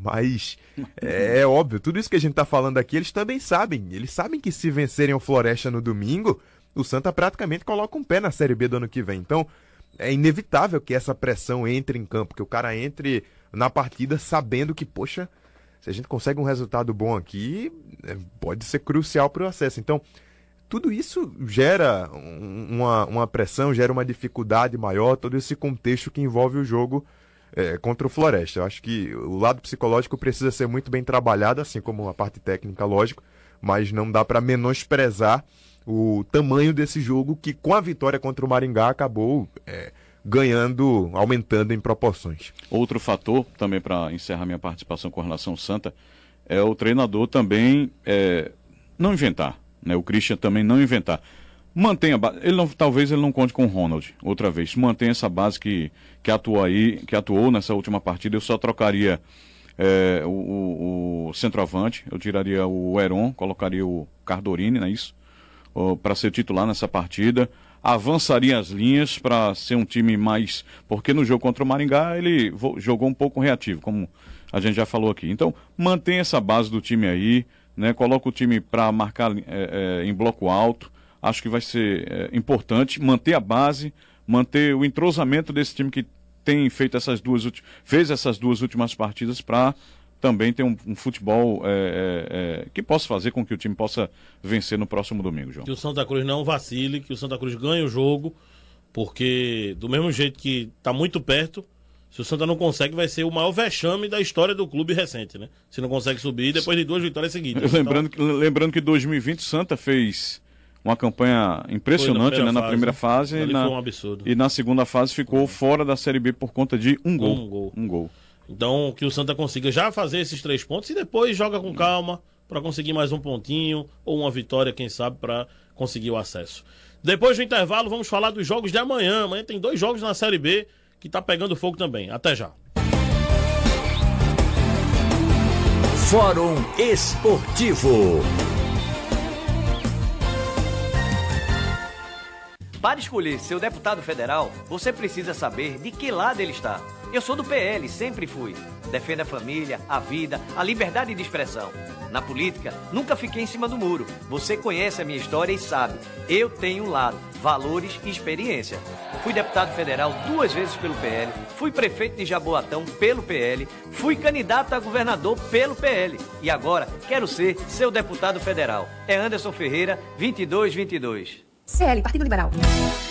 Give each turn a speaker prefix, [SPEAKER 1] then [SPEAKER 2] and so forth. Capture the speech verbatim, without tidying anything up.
[SPEAKER 1] Mas é, é óbvio, tudo isso que a gente tá falando aqui, eles também sabem. Eles sabem que se vencerem o Floresta no domingo, o Santa praticamente coloca um pé na Série B do ano que vem. Então, é inevitável que essa pressão entre em campo, que o cara entre na partida sabendo que, poxa, se a gente consegue um resultado bom aqui, pode ser crucial para o acesso. Então, tudo isso gera uma, uma pressão, gera uma dificuldade maior, todo esse contexto que envolve o jogo é, contra o Floresta. Eu acho que o lado psicológico precisa ser muito bem trabalhado, assim como a parte técnica, lógico, mas não dá para menosprezar o tamanho desse jogo que, com a vitória contra o Maringá, acabou é, ganhando, aumentando em proporções.
[SPEAKER 2] Outro fator, também para encerrar minha participação com relação ao Santa, é o treinador também é, não inventar, né? O Christian também não inventar. Mantenha a base, ele não, talvez ele não conte com o Ronald outra vez, mantenha essa base que, que atuou aí, que atuou nessa última partida. Eu só trocaria é, o, o, o centroavante, eu tiraria o Heron, colocaria o Cardorini, não é isso? Para ser titular nessa partida, avançaria as linhas para ser um time mais, porque no jogo contra o Maringá ele jogou um pouco reativo, como a gente já falou aqui. Então mantém essa base do time aí, né? Coloca o time para marcar é, é, em bloco alto. Acho que vai ser é, importante manter a base, manter o entrosamento desse time que tem feito essas duas fez essas duas últimas partidas para também ter um, um futebol é, é, é, que possa fazer com que o time possa vencer no próximo domingo, João.
[SPEAKER 3] Que o Santa Cruz não vacile, que o Santa Cruz ganhe o jogo, porque do mesmo jeito que está muito perto, se o Santa não consegue, vai ser o maior vexame da história do clube recente, né? Se não consegue subir depois de duas vitórias seguidas.
[SPEAKER 2] Lembrando,
[SPEAKER 3] então...
[SPEAKER 2] que, lembrando que em dois mil e vinte o Santa fez uma campanha impressionante na, né, na fase, primeira fase
[SPEAKER 3] né?
[SPEAKER 2] e na,
[SPEAKER 3] foi um absurdo.
[SPEAKER 2] E na segunda fase ficou uhum. fora da Série B por conta de um gol.
[SPEAKER 3] Um gol.
[SPEAKER 2] Um gol.
[SPEAKER 3] Então, que o Santa consiga já fazer esses três pontos e depois joga com calma para conseguir mais um pontinho ou uma vitória, quem sabe, para conseguir o acesso. Depois do intervalo, vamos falar dos jogos de amanhã. Amanhã tem dois jogos na Série B que tá pegando fogo também. Até já.
[SPEAKER 4] Fórum Esportivo.
[SPEAKER 5] Para escolher seu deputado federal, você precisa saber de que lado ele está. Eu sou do P L, sempre fui. Defendo a família, a vida, a liberdade de expressão. Na política, nunca fiquei em cima do muro. Você conhece a minha história e sabe. Eu tenho um lado, valores e experiência. Fui deputado federal duas vezes pelo P L, fui prefeito de Jaboatão pelo P L, fui candidato a governador pelo P L e agora quero ser seu deputado federal. É Anderson Ferreira, vinte e dois vinte e dois.
[SPEAKER 6] C L, Partido Liberal.